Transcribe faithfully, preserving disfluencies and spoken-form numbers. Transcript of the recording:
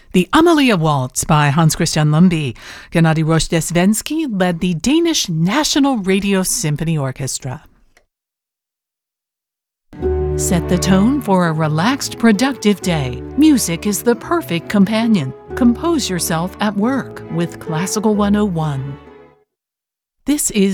The Amalia Waltz by Hans Christian Lundby. Gennady Rozhdestvensky led the Danish National Radio Symphony Orchestra. Set the tone for a relaxed, productive day. Music is the perfect companion. Compose yourself at work with Classical one oh one. This is